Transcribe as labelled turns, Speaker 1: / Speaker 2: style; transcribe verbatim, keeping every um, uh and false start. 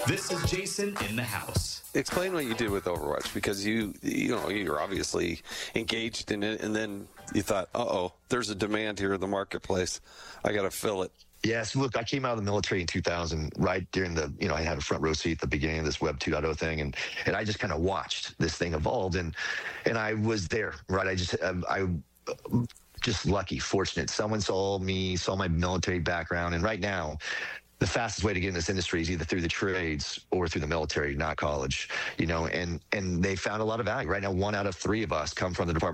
Speaker 1: This is Jason in the house.
Speaker 2: Explain what you do with Overwatch, because you you know you're obviously engaged in it, and then you thought, uh oh, there's a demand here in the marketplace. I got to fill it.
Speaker 3: Yes, look, I came out of the military in two thousand, right during the, you know, I had a front row seat at the beginning of this Web two point oh thing, and and I just kind of watched this thing evolve, and and I was there, right? I just um, I. just lucky, fortunate. Someone saw me, saw my military background, and right now, the fastest way to get in this industry is either through the trades or through the military, not college, you know, and and they found a lot of value. Right now, one out of three of us come from the Department